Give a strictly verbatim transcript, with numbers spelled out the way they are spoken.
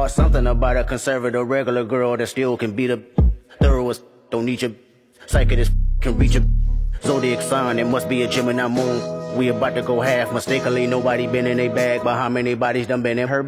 something about a conservative regular girl that still can beat a thoroughest. Don't need your psychic can reach a zodiac sign. It must be a Gemini moon. We about to go half. Mistakenly, nobody been in a bag, but how many bodies done been in her?